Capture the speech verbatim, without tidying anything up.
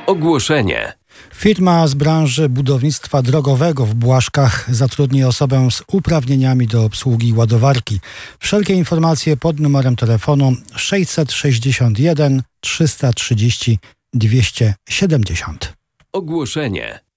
Ogłoszenie. Firma z branży budownictwa drogowego w Błaszkach zatrudni osobę z uprawnieniami do obsługi ładowarki. Wszelkie informacje pod numerem telefonu sześćset sześćdziesiąt jeden trzysta trzydzieści dwieście siedemdziesiąt. Ogłoszenie.